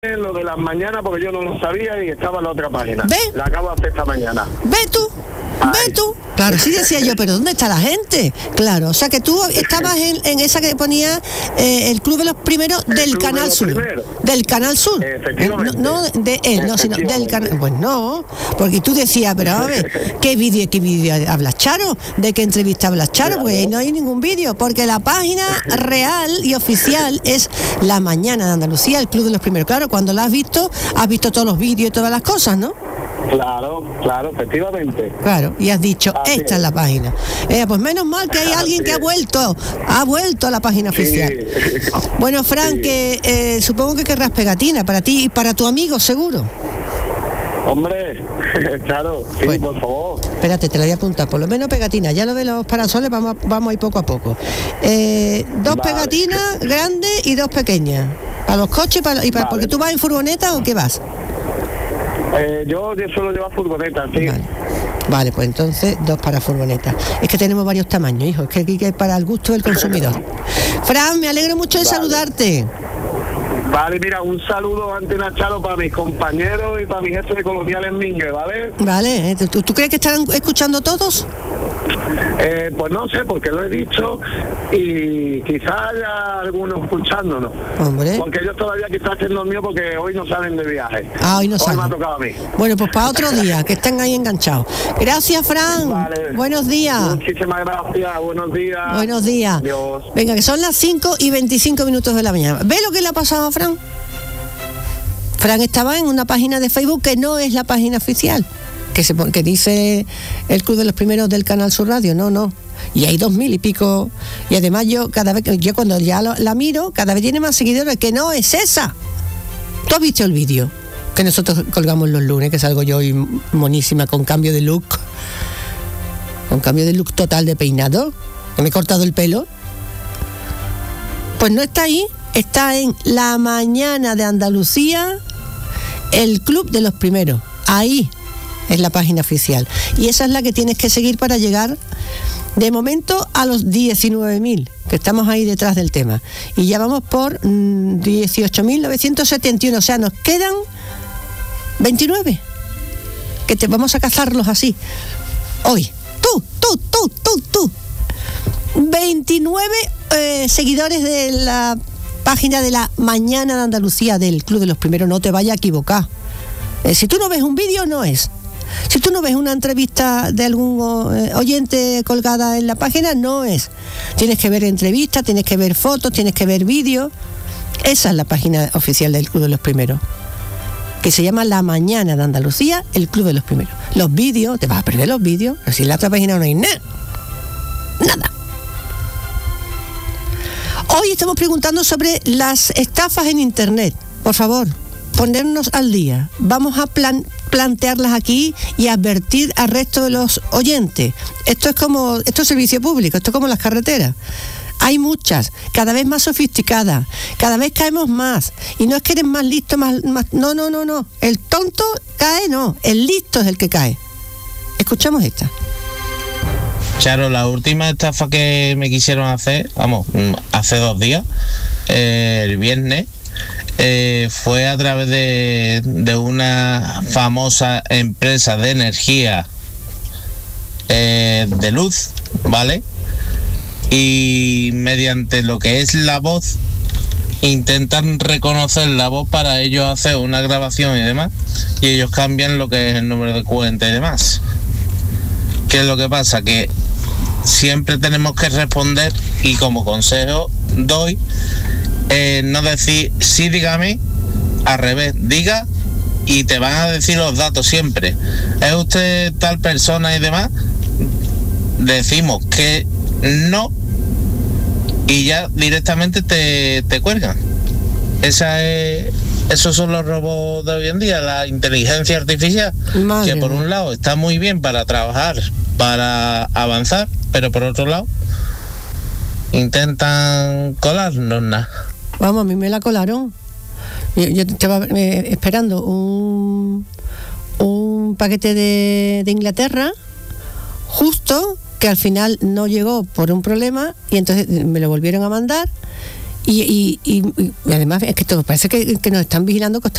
lo de las mañanas porque yo no lo sabía y estaba en la otra página. ¿Ve? La acabo de hacer esta mañana. ¿Ve tú? Claro, sí decía yo, pero ¿dónde está la gente? Claro, o sea que tú estabas en esa que ponía el Club de los Primeros del Canal Sur. Del Canal Sur. Efectivamente. No de él, no, sino del Canal. Pues no, porque tú decías, pero a ver, ¿qué vídeo habla Charo? ¿De qué entrevista habla Charo? Pues no hay ningún vídeo, porque la página real y oficial es La Mañana de Andalucía, el Club de los Primeros. Claro, cuando la has visto todos los vídeos y todas las cosas, ¿no? Claro, efectivamente. Claro, y has dicho, Así esta es la página. Pues menos mal que hay alguien que ha vuelto a la página oficial. Bueno, Fran, Sí. que supongo que querrás pegatina para ti y para tu amigo, seguro. Hombre, claro, sí, Bueno. por favor. Espérate, te la voy a apuntar, por lo menos pegatina. Ya lo de los parasoles, vamos a ir poco a poco. Dos Vale. pegatinas grandes y dos pequeñas. Para los coches y para Vale. porque tú vas en furgoneta o qué vas. Yo suelo llevar furgoneta, sí. Vale, pues entonces dos para furgoneta. Es que tenemos varios tamaños, hijo, es que aquí es para el gusto del consumidor. Fran, me alegro mucho de saludarte. Vale, mira, un saludo antes de Charo para mis compañeros y para mi jefe de Coloniales Mingue, ¿vale? Vale, ¿tú crees que estarán escuchando todos? Pues no sé, porque lo he dicho y quizás haya algunos escuchándonos. Hombre. Porque ellos todavía quizás estén dormidos porque hoy no salen de viaje. Hoy no Hoy salen. me ha tocado a mí. Bueno, pues para otro día, que estén ahí enganchados. Gracias, Fran. Vale. Buenos días. Muchísimas gracias, buenos días. Buenos días. Adiós. Venga, que son las 5:25 de la mañana. ¿Ve lo que le ha pasado a Fran? Fran estaba en una página de Facebook que no es la página oficial, que dice el Club de los Primeros del Canal Sur Radio. No. Y hay 2000 y pico. Y además yo cuando ya la miro, cada vez tiene más seguidores, que no es esa. ¿Tú has visto el vídeo que nosotros colgamos los lunes, que salgo yo hoy monísima con cambio de look? Con cambio de look total de peinado, que me he cortado el pelo. Pues no está ahí, está en La Mañana de Andalucía, el Club de los Primeros. Ahí es la página oficial. Y esa es la que tienes que seguir para llegar, de momento, a los 19.000, que estamos ahí detrás del tema. Y ya vamos por 18.971, o sea, nos quedan 29, que vamos a cazarlos así. Hoy, tú. 29 seguidores de la página de La Mañana de Andalucía del Club de los Primeros, no te vayas a equivocar. Si tú no ves un vídeo, no es. Si tú no ves una entrevista de algún oyente colgada en la página, no es. Tienes que ver entrevistas, tienes que ver fotos, tienes que ver vídeos. Esa es la página oficial del Club de los Primeros, que se llama La Mañana de Andalucía, el Club de los Primeros. Los vídeos, te vas a perder los vídeos, pero si en la otra página no hay nada. Hoy estamos preguntando sobre las estafas en Internet. Por favor, ponernos al día. Vamos a plantearlas aquí y advertir al resto de los oyentes. Esto es servicio público, esto es como las carreteras. Hay muchas, cada vez más sofisticadas, cada vez caemos más. Y no es que eres más listo, más... No. El tonto cae, no. El listo es el que cae. Escuchamos esta. Charo, la última estafa que me quisieron hacer, hace 2 días, el viernes, fue a través de una famosa empresa de energía de luz, ¿vale? Y mediante lo que es la voz, intentan reconocer la voz para ellos hacer una grabación y demás, y ellos cambian lo que es el número de cuenta y demás. ¿Qué es lo que pasa? Que siempre tenemos que responder, y como consejo doy, no decir sí, dígame, al revés, diga, y te van a decir los datos siempre. ¿Es usted tal persona y demás? Decimos que no, y ya directamente te cuelgan. Esos son los robots de hoy en día, la inteligencia artificial, que por un lado está muy bien para trabajar, para avanzar, pero por otro lado intentan colarnos nada. Vamos, a mí me la colaron. Yo estaba esperando un paquete de Inglaterra, justo, que al final no llegó por un problema, y entonces me lo volvieron a mandar, Y además es que todo parece que nos están vigilando constantemente.